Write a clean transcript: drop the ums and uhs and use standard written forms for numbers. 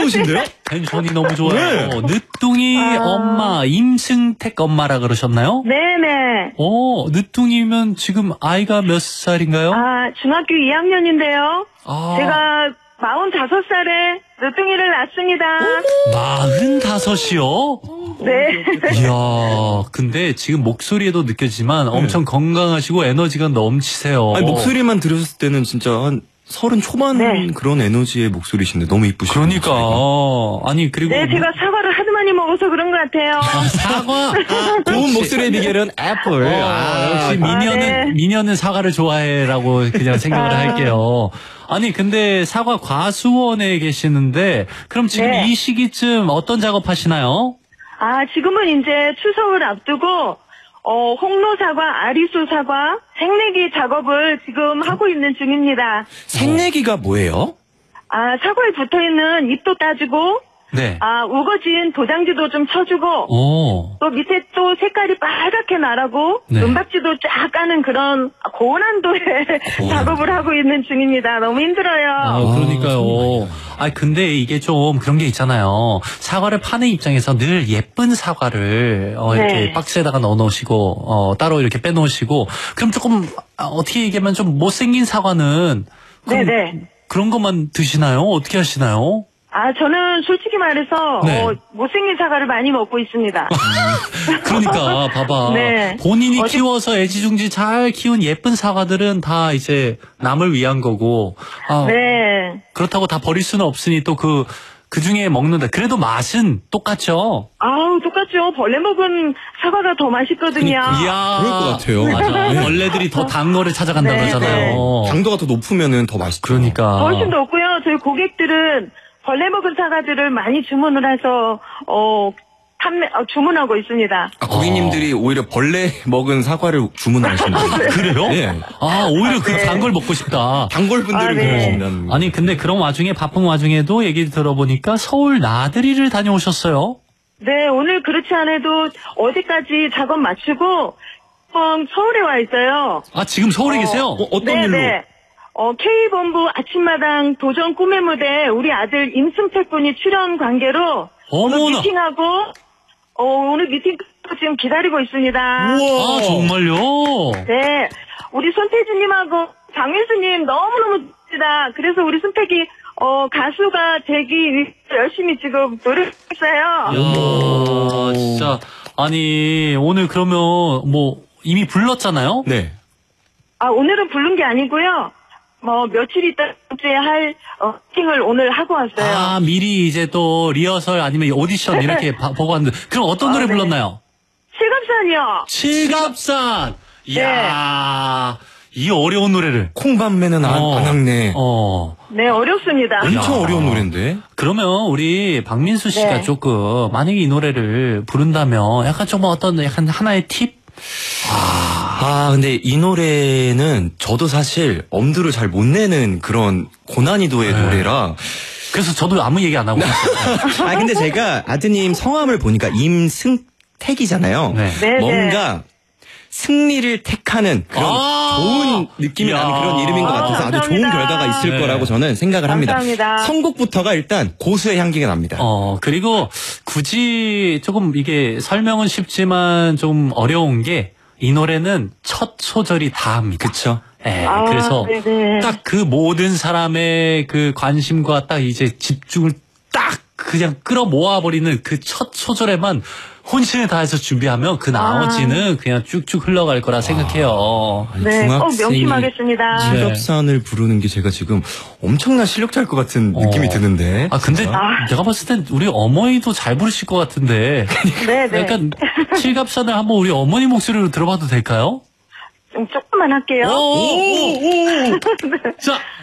좋으신데요? 텐션이 너무 좋아요. 네. 늦둥이 엄마, 임승택 엄마라 그러셨나요? 네네. 늦둥이면 지금 아이가 몇 살인가요? 중학교 2학년인데요. 아. 제가 45살에 늦둥이를 낳습니다. 45이요? 네. 이야, 근데 지금 목소리에도 느껴지지만 엄청 건강하시고 에너지가 넘치세요. 아니, 목소리만 들으셨을 때는 진짜 한 30 초반 네. 그런 에너지의 목소리신데 너무 이쁘시고. 그러니까. 아니, 그리고. 네, 제가 사과를 하도 많이 먹어서 그런 것 같아요. 사과? 좋은 목소리의 비결은 애플. 역시 네. 미녀는 사과를 좋아해라고 그냥 생각을 할게요. 아니, 근데 사과 과수원에 계시는데, 그럼 지금 네. 이 시기쯤 어떤 작업 하시나요? 지금은 이제 추석을 앞두고, 홍로 사과, 아리수 사과, 생내기 작업을 지금 하고 있는 중입니다. 생내기가 뭐예요? 사과에 붙어 있는 잎도 따주고, 네. 우거진 도장지도 좀 쳐주고, 또 밑에 또 색깔이 빨갛게 나라고, 네. 은박지도 쫙 까는 그런 고난도의 작업을 하고 있는 중입니다. 너무 힘들어요. 그러니까요. 근데 이게 좀 그런 게 있잖아요. 사과를 파는 입장에서 늘 예쁜 사과를, 이렇게 박스에다가 넣어 놓으시고, 따로 이렇게 빼 놓으시고, 그럼 조금, 어떻게 얘기하면 좀 못생긴 사과는, 네네. 그런 것만 드시나요? 어떻게 하시나요? 저는 솔직히 말해서, 네. 못생긴 사과를 많이 먹고 있습니다. 그러니까, 봐봐. 네. 본인이 키워서 애지중지 잘 키운 예쁜 사과들은 다 이제 남을 위한 거고, 네. 그렇다고 다 버릴 수는 없으니 또 그 중에 먹는다. 그래도 맛은 똑같죠? 똑같죠. 벌레 먹은 사과가 더 맛있거든요. 이야. 그럴 것 같아요. 맞아. 네. 벌레들이 더 단 거를 찾아간다 네, 그러잖아요. 당도가 더 높으면은 더 맛있죠. 그러니까. 훨씬 더 없고요. 저희 고객들은 벌레 먹은 사과들을 많이 주문을 해서, 주문하고 있습니다. 고객님들이 오히려 벌레 먹은 사과를 주문하신다는 그래요? 네. 오히려 그 단 걸 먹고 싶다. 단골분들이 네. 그러신다는. 아니, 근데 그런 와중에, 바쁜 와중에도 얘기 들어보니까 서울 나들이를 다녀오셨어요? 네, 오늘 그렇지 않아도 어제까지 작업 마치고, 서울에 와 있어요. 지금 서울에 계세요? 어떤 일로? 네네. K본부 아침마당 도전 꿈의 무대 우리 아들 임승택 군이 출연 관계로 오늘 미팅하고 오늘 미팅 지금 기다리고 있습니다. 우와. 정말요? 네. 우리 손태진님하고 장민수님 너무너무 좋습니다. 그래서 우리 승택이 가수가 되기 위해 열심히 지금 노력했어요. 이야, 진짜. 아니, 오늘 그러면 이미 불렀잖아요? 네. 오늘은 부른 게 아니고요. 며칠 있다 할 미팅을 오늘 하고 왔어요. 미리 이제 또 리허설 아니면 오디션 이렇게 보고 왔는데, 그럼 어떤 노래 네. 불렀나요? 칠갑산이요. 칠갑산! 이야, 이 어려운 노래를. 콩밤매는 안 학네. 네, 어렵습니다. 엄청 어려운 노래인데. 그러면 우리 박민수 씨가 네. 조금, 만약에 이 노래를 부른다면, 약간 좀 약간 하나의 팁? 근데 이 노래는 저도 사실 엄두를 잘 못 내는 그런 고난이도의 노래라. 그래서 저도 아무 얘기 안 하고 있어요. 근데 제가 아드님 성함을 보니까 임승택이잖아요. 네. 네, 뭔가 승리를 택하는 그런 좋은 느낌이 나는 그런 이름인 것 같아서 아주 좋은 감사합니다. 결과가 있을 네. 거라고 저는 생각을 합니다. 감사합니다. 선곡부터가 일단 고수의 향기가 납니다. 그리고 굳이 조금 이게 설명은 쉽지만 좀 어려운 게, 이 노래는 첫 소절이 다 합니다. 그쵸? 네, 그래서 네네. 딱 그 모든 사람의 그 관심과 딱 이제 집중을 딱 그냥 끌어모아버리는 그 첫 소절에만 혼신을 다해서 준비하면 그 나머지는 그냥 쭉쭉 흘러갈 거라 생각해요. 네, 꼭 중학생이 명심하겠습니다. 칠갑산을 부르는 게 제가 지금 엄청난 실력자일 것 같은 느낌이 드는데. 근데 진짜. 내가 봤을 땐 우리 어머니도 잘 부르실 것 같은데. 네네. 약간 칠갑산을 한번 우리 어머니 목소리로 들어봐도 될까요? 좀 조금만 할게요. 자,